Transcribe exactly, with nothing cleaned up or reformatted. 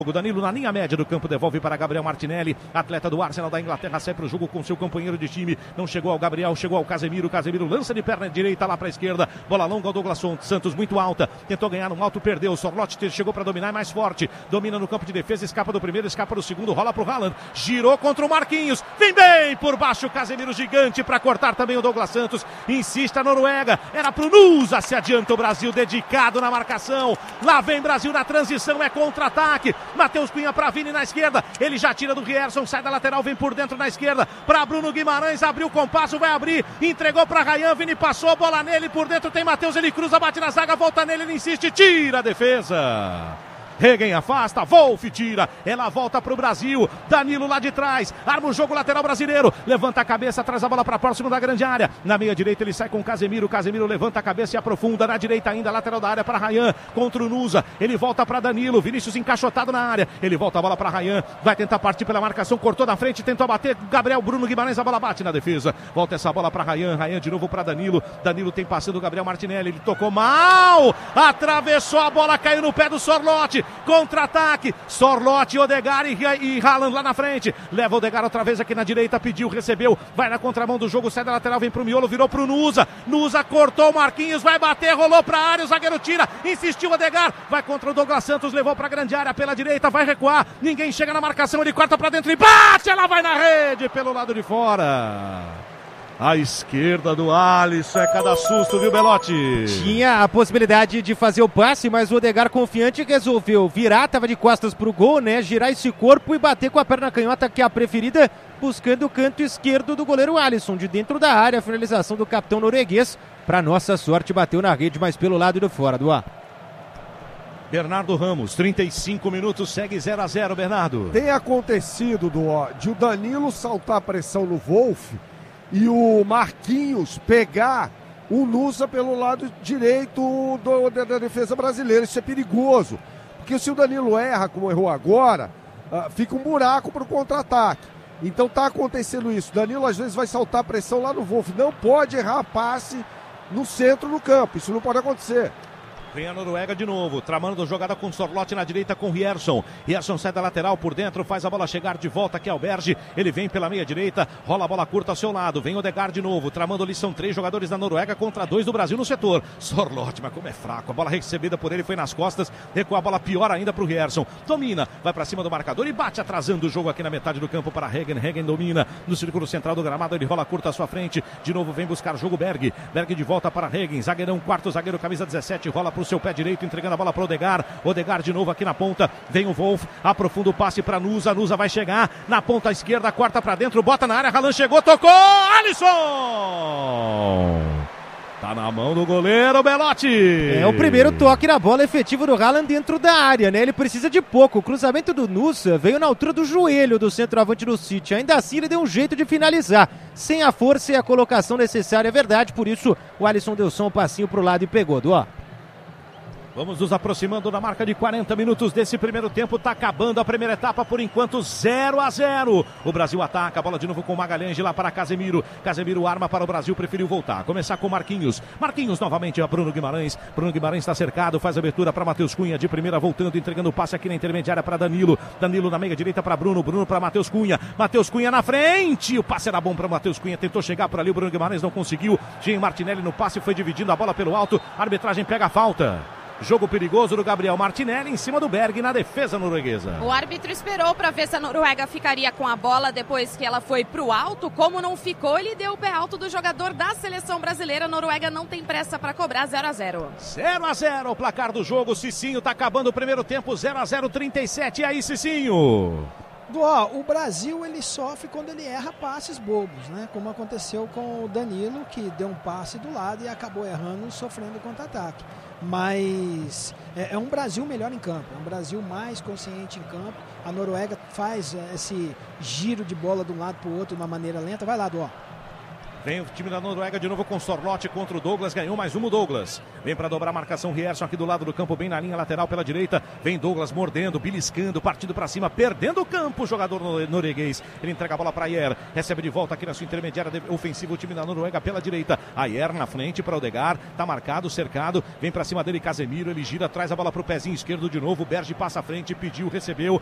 O Danilo na linha média do campo devolve para Gabriel Martinelli, atleta do Arsenal da Inglaterra, sai para o jogo com seu companheiro de time, não chegou ao Gabriel, chegou ao Casemiro, Casemiro lança de perna direita lá para a esquerda, bola longa ao Douglas Santos, muito alta, tentou ganhar no alto, perdeu, Sorloth chegou para dominar, é mais forte, domina no campo de defesa, escapa do primeiro, escapa do segundo, rola para o Haaland, girou contra o Marquinhos, vem bem por baixo o Casemiro gigante para cortar também o Douglas Santos, insiste a Noruega, era pro Nusa, se adianta o Brasil dedicado na marcação, lá vem Brasil na transição, é contra-ataque, Matheus Cunha para Vini na esquerda, ele já tira do Rierson, sai da lateral, vem por dentro na esquerda, para Bruno Guimarães, abriu o compasso, vai abrir, entregou para Ryan, Vini passou, bola nele, por dentro tem Matheus, ele cruza, bate na zaga, volta nele, ele insiste, tira a defesa. Regen afasta, Wolf tira, ela volta pro Brasil, Danilo lá de trás, arma o jogo lateral brasileiro, levanta a cabeça, traz a bola para próximo da grande área, na meia direita ele sai com Casemiro, Casemiro levanta a cabeça e aprofunda, na direita ainda, lateral da área para Ryan, contra o Nusa, ele volta para Danilo, Vinícius encaixotado na área, ele volta a bola para Ryan, vai tentar partir pela marcação, cortou na frente, tentou bater, Gabriel, Bruno Guimarães, a bola bate na defesa, volta essa bola para Ryan, Ryan de novo para Danilo, Danilo tem passando o Gabriel Martinelli, ele tocou mal, atravessou a bola, caiu no pé do Sorloth, contra-ataque, Sorloth, Odegaard e, e Haaland lá na frente, leva o Odegaard outra vez aqui na direita, pediu, recebeu, vai na contramão do jogo, sai da lateral, vem pro miolo, virou pro Nusa, Nusa cortou o Marquinhos, vai bater, rolou pra área, o zagueiro tira, insistiu o Odegaard, vai contra o Douglas Santos, levou pra grande área pela direita, vai recuar, ninguém chega na marcação, ele corta pra dentro e bate, ela vai na rede pelo lado de fora. A esquerda do Alisson, é cada susto, viu, Belotti? Tinha a possibilidade de fazer o passe, mas o Odegaard confiante resolveu virar, tava de costas pro gol, né? Girar esse corpo e bater com a perna canhota, que é a preferida, buscando o canto esquerdo do goleiro Alisson, de dentro da área, a finalização do capitão norueguês. Pra nossa sorte, bateu na rede, mas pelo lado do fora, do ar. Bernardo Ramos, trinta e cinco minutos, segue zero a zero, Bernardo. Tem acontecido, do, de o Danilo saltar a pressão no Wolf e o Marquinhos pegar o Nusa pelo lado direito do, da, da defesa brasileira. Isso é perigoso, porque se o Danilo erra, como errou agora, uh, fica um buraco para o contra-ataque. Então tá acontecendo isso. Danilo às vezes vai saltar a pressão lá no Wolf. Não pode errar passe no centro do campo. Isso não pode acontecer. Vem a Noruega de novo, tramando a jogada com Sorloth na direita com Rierson. Rierson sai da lateral por dentro, faz a bola chegar de volta aqui ao Berge. Ele vem pela meia direita, rola a bola curta ao seu lado. Vem o Odegaard de novo, tramando ali, são três jogadores da Noruega contra dois do Brasil no setor. Sorloth, mas como é fraco, a bola recebida por ele foi nas costas, recua a bola pior ainda para o Rierson. Domina, vai para cima do marcador e bate atrasando o jogo aqui na metade do campo para Regen. Regen domina no círculo central do gramado, ele rola curta à sua frente. De novo vem buscar jogo Berg. Berg de volta para Regen, zagueirão, quarto zagueiro, camisa dezessete, rola para o seu pé direito, entregando a bola para o Odegaard. Odegaard de novo aqui na ponta, vem o Wolf, aprofunda o passe para Nusa, Nusa vai chegar na ponta esquerda, corta para dentro, bota na área, Haaland chegou, tocou, Alisson! Tá na mão do goleiro, Belotti. É o primeiro toque na bola efetivo do Haaland dentro da área, né? Ele precisa de pouco. O cruzamento do Nusa veio na altura do joelho do centroavante do City. Ainda assim, ele deu um jeito de finalizar. Sem a força e a colocação necessária, é verdade. Por isso, o Alisson deu só um passinho pro lado e pegou, do ó. Vamos nos aproximando da marca de quarenta minutos desse primeiro tempo. Tá acabando a primeira etapa, por enquanto zero a zero. O Brasil ataca, a bola de novo com o Magalhães, de lá para Casemiro. Casemiro arma para o Brasil, preferiu voltar. Começar com Marquinhos. Marquinhos novamente a Bruno Guimarães. Bruno Guimarães está cercado, faz a abertura para Matheus Cunha. De primeira voltando, entregando o passe aqui na intermediária para Danilo. Danilo na meia direita para Bruno. Bruno para Matheus Cunha. Matheus Cunha na frente. O passe era bom para Matheus Cunha. Tentou chegar por ali, o Bruno Guimarães não conseguiu. Jean Martinelli no passe, foi dividindo a bola pelo alto. A arbitragem pega a falta. Jogo perigoso do Gabriel Martinelli em cima do Berg na defesa norueguesa. O árbitro esperou para ver se a Noruega ficaria com a bola depois que ela foi pro alto. Como não ficou, ele deu o pé alto do jogador da seleção brasileira. A Noruega não tem pressa para cobrar. Zero a zero. zero a zero o placar do jogo. Cicinho tá acabando o primeiro tempo. zero a zero, trinta e sete. E aí, Cicinho? Ó, o Brasil ele sofre quando ele erra passes bobos, né? Como aconteceu com o Danilo, que deu um passe do lado e acabou errando e sofrendo contra-ataque. Mas é, é um Brasil melhor em campo, é um Brasil mais consciente em campo. A Noruega faz é, esse giro de bola de um lado para o outro de uma maneira lenta. Vai lá, Dó. Vem o time da Noruega de novo com Sorloth contra o Douglas. Ganhou mais um o Douglas. Vem para dobrar a marcação Rierson aqui do lado do campo, bem na linha lateral pela direita. Vem Douglas mordendo, beliscando, partindo para cima, perdendo o campo. O jogador norueguês. Ele entrega a bola para Ayer. Recebe de volta aqui na sua intermediária ofensiva o time da Noruega pela direita. Ayer na frente para o Odegaard. Tá marcado, cercado. Vem para cima dele Casemiro. Ele gira, traz a bola para o pezinho esquerdo de novo. Berge passa à frente, pediu, recebeu.